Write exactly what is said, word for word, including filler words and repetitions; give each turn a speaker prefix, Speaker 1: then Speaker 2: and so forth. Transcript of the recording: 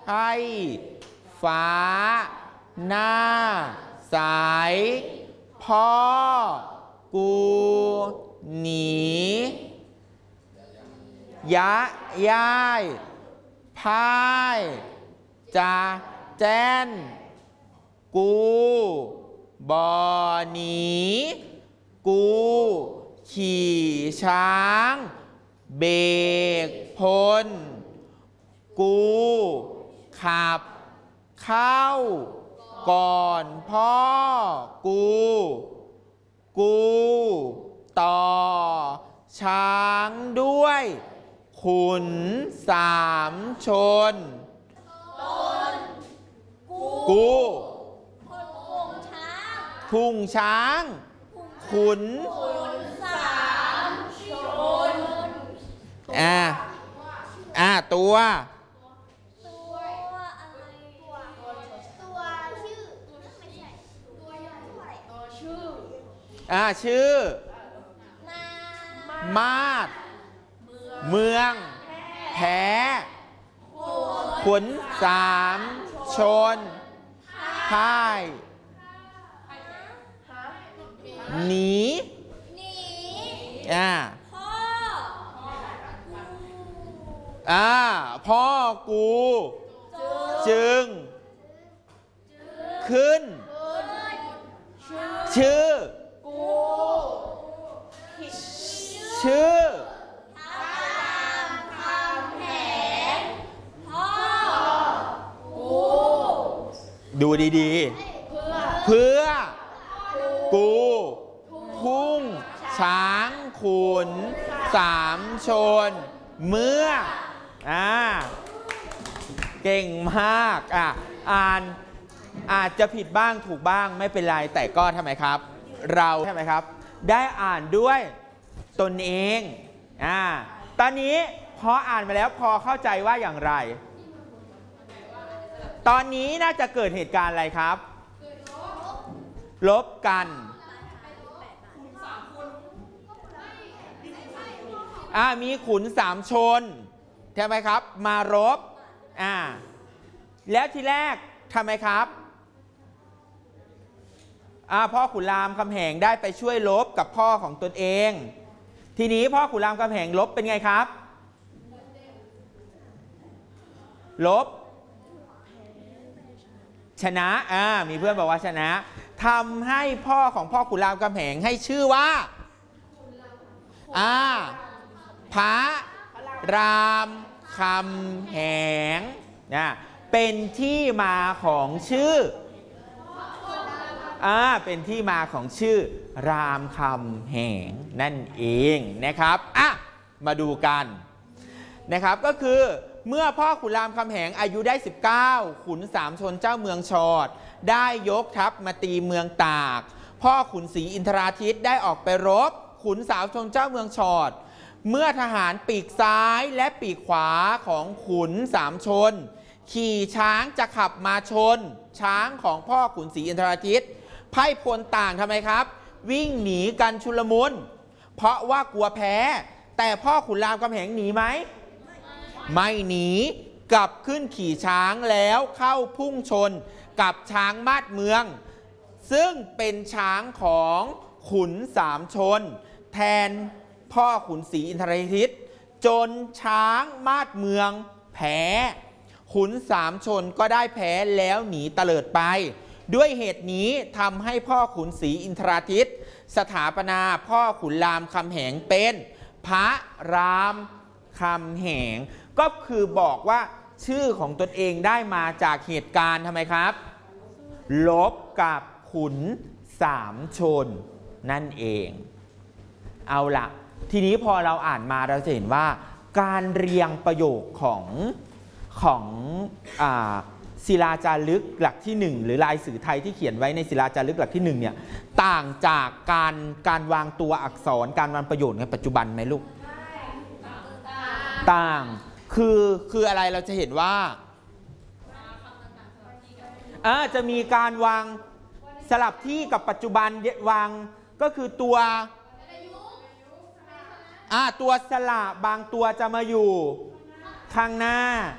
Speaker 1: ให้ฟ้าหน้าใสพ่อกูหนียะย่ายพายจะแจ้นกูบ่หนีกูขี่ช้างเบรกพ้นกูขับเข้าก่อนพ่อกูกูต่อช้างด้วยขุนสามชนกูพุงช้างขุนสามชนอ่าอ่าตัว
Speaker 2: ตัวอะไรตัวชื่อไม่ใช่ตัวย่อยตัวชื่อ
Speaker 1: อ่าชื่อมาดเมืองแพ้ขุนสามชนพ่ายหนีอ่า
Speaker 2: พ่อ
Speaker 1: อ่าพ่อกูจึงขึ้นชื่อชื่อดูดีๆเพื่อกูพุ่งช้างขุนสามชนเมื่ออ่าเก่งมากอ่ะอ่านอาจจะผิดบ้างถูกบ้างไม่เป็นไรแต่ก็ทำไมครับเราใช่ไหมครับได้อ่านด้วยตนเองอ่าตอนนี้พออ่านมาแล้วพอเข้าใจว่าอย่างไรตอนนี้น่าจะเกิดเหตุการณ์อะไรครับลบกันอ่ามีขุนสามชนใช่ไหมครับมารบอ่าแล้วทีแรกทำไมครับอ่าพ่อขุนรามคำแหงได้ไปช่วยลบกับพ่อของตนเองทีนี้พ่อขุนรามคำแหงลบเป็นไงครับลบชนะอ่ามีเพื่อนบอกว่าชนะทำให้พ่อของพ่อขุนรามคำแหงให้ชื่อว่าอ่าพระรามคำแหงนะเป็นที่มาของชื่ออ่าเป็นที่มาของชื่อรามคำแหงนั่นเองนะครับอ่ะมาดูกันนะครับก็คือเมื่อพ่อขุนรามคำแหงอายุได้สิบเก้าขุนสามชนเจ้าเมืองชอดได้ยกทัพมาตีเมืองตากพ่อขุนศรีอินทราทิตได้ออกไปรบขุนสามชนเจ้าเมืองชอดเมื่อทหารปีกซ้ายและปีกขวาของขุนสามชนขี่ช้างจะขับมาชนช้างของพ่อขุนศรีอินทราทิตไพร่พลต่างทำไมครับวิ่งหนีกันชุลมุนเพราะว่ากลัวแพ้แต่พ่อขุนรามคำแหงหนีไหมไม่หนีกลับขึ้นขี่ช้างแล้วเข้าพุ่งชนกับช้างมาดเมืองซึ่งเป็นช้างของขุนสามชนแทนพ่อขุนศรีอินทรทิตจนช้างมาดเมืองแพ้ขุนสามชนก็ได้แพ้แล้วหนีเตลิดไปด้วยเหตุนี้ทำให้พ่อขุนศรีอินทราทิตสถาปนาพ่อขุนรามคำแหงเป็นพระรามคำแหงก็คือบอกว่าชื่อของตนเองได้มาจากเหตุการณ์ทำไมครับลบกับขุนสามชนนั่นเองเอาละทีนี้พอเราอ่านมาเราจะเห็นว่าการเรียงประโยคของของอ่าศิลาจารึกหลักที่หนึ่งหรือลายสื่อไทยที่เขียนไว้ในศิลาจารึกหลักที่หนึ่งเนี่ยต่างจากการการวางตัวอักษรการวางประโยคในปัจจุบันไหมลูกต่างคือคืออะไรเราจะเห็นว่าอ่าจะมีการวางสลับที่กับปัจจุบันวางก็คือตัวอ่าตัวสระบางตัวจะมาอยู่ข้างหน้า